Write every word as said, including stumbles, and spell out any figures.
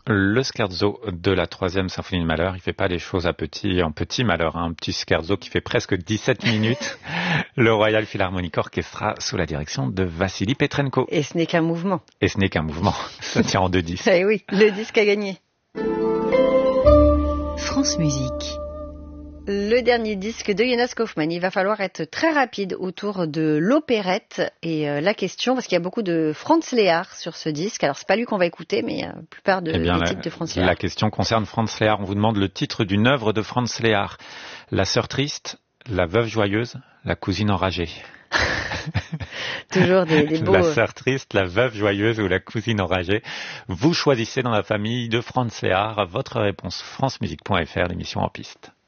Le scherzo de la troisième symphonie de Mahler, il fait pas les choses à petit, en petit Mahler, hein, un petit scherzo qui fait presque dix-sept minutes. Le Royal Philharmonic Orchestra sous la direction de Vassili Petrenko. Et ce n'est qu'un mouvement. Et ce n'est qu'un mouvement. Ça tient en deux disques. Eh oui, le disque a gagné. France Musique. Le dernier disque de Jonas Kaufmann, il va falloir être très rapide autour de l'opérette et euh, la question, parce qu'il y a beaucoup de Franz Lehár sur ce disque. Alors c'est pas lui qu'on va écouter, mais euh, la plupart de, eh bien, des la, titres de Franz Lehár. La question concerne Franz Lehár. On vous demande le titre d'une œuvre de Franz Lehár. La sœur triste, la veuve joyeuse, la cousine enragée. Toujours des, des beaux... La sœur triste, la veuve joyeuse ou la cousine enragée. Vous choisissez dans la famille de Franz Lehár votre réponse. francemusique point f r, l'émission En Piste.